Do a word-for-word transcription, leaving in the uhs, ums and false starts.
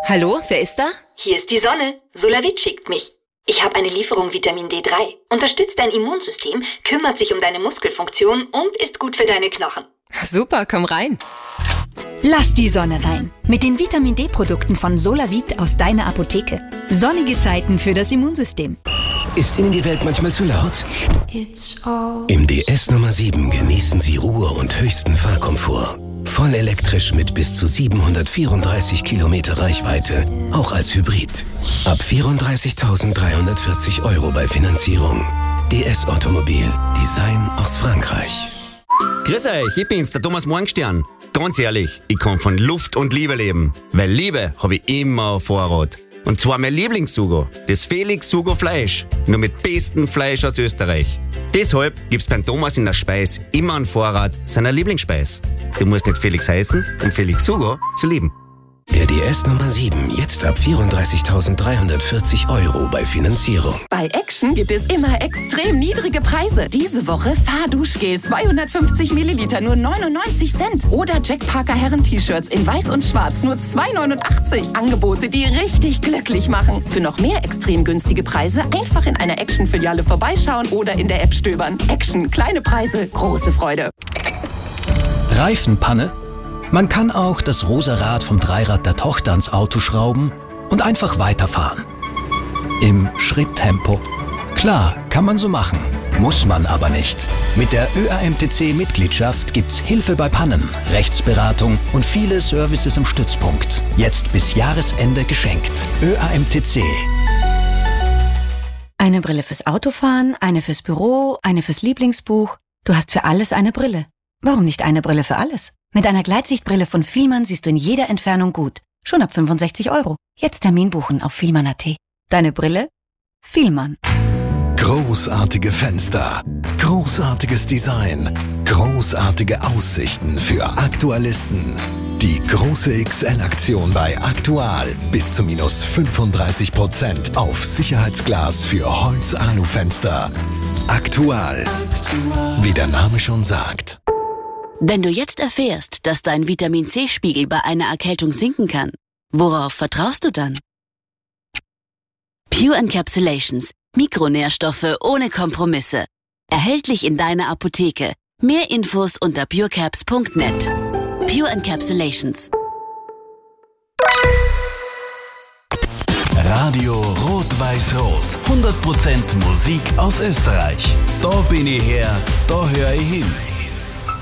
Hallo, wer ist da? Hier ist die Sonne. Solavit schickt mich. Ich habe eine Lieferung Vitamin D drei. Unterstützt dein Immunsystem, kümmert sich um deine Muskelfunktion und ist gut für deine Knochen. Super, komm rein. Lass die Sonne rein. Mit den Vitamin D-Produkten von Solavit aus deiner Apotheke. Sonnige Zeiten für das Immunsystem. Ist Ihnen die Welt manchmal zu laut? Im D S Nummer sieben genießen Sie Ruhe und höchsten Fahrkomfort. Voll elektrisch mit bis zu siebenhundertvierunddreißig Kilometer Reichweite, auch als Hybrid. Ab vierunddreißigtausenddreihundertvierzig Euro bei Finanzierung. D S Automobil, Design aus Frankreich. Grüß euch, ich bin's, der Thomas Morgenstern. Ganz ehrlich, ich kann von Luft und Liebe leben, weil Liebe habe ich immer auf Vorrat. Und zwar mein Lieblingssugo, das Felix Sugo Fleisch, nur mit bestem Fleisch aus Österreich. Deshalb gibt's beim Thomas in der Speis immer einen Vorrat seiner Lieblingsspeis. Du musst nicht Felix heißen, um Felix Sugo zu lieben. Der D S Nummer sieben, jetzt ab vierunddreißigtausenddreihundertvierzig Euro bei Finanzierung. Bei Action gibt es immer extrem niedrige Preise. Diese Woche Fahrduschgel zweihundertfünfzig Milliliter nur neunundneunzig Cent. Oder Jack Parker Herren-T-Shirts in weiß und schwarz nur zwei neunundachtzig. Angebote, die richtig glücklich machen. Für noch mehr extrem günstige Preise einfach in einer Action-Filiale vorbeischauen oder in der App stöbern. Action, kleine Preise, große Freude. Reifenpanne? Man kann auch das rosa Rad vom Dreirad der Tochter ans Auto schrauben und einfach weiterfahren. Im Schritttempo. Klar, kann man so machen. Muss man aber nicht. Mit der Ö A M T C-Mitgliedschaft gibt's Hilfe bei Pannen, Rechtsberatung und viele Services im Stützpunkt. Jetzt bis Jahresende geschenkt. Ö A M T C. Eine Brille fürs Autofahren, eine fürs Büro, eine fürs Lieblingsbuch. Du hast für alles eine Brille. Warum nicht eine Brille für alles? Mit einer Gleitsichtbrille von Fielmann siehst du in jeder Entfernung gut. Schon ab fünfundsechzig Euro. Jetzt Termin buchen auf fielmann punkt at. Deine Brille? Fielmann. Großartige Fenster, großartiges Design, großartige Aussichten für Aktualisten. Die große X L-Aktion bei Aktual. Bis zu minus fünfunddreißig Prozent auf Sicherheitsglas für Holz-Alu-Fenster. Aktual. Wie der Name schon sagt. Wenn du jetzt erfährst, dass dein Vitamin-C-Spiegel bei einer Erkältung sinken kann, worauf vertraust du dann? Pure Encapsulations. Mikronährstoffe ohne Kompromisse. Erhältlich in deiner Apotheke. Mehr Infos unter purecaps punkt net. Pure Encapsulations. Radio Rot-Weiß-Rot. hundert Prozent Musik aus Österreich. Da bin ich her, da höre ich hin.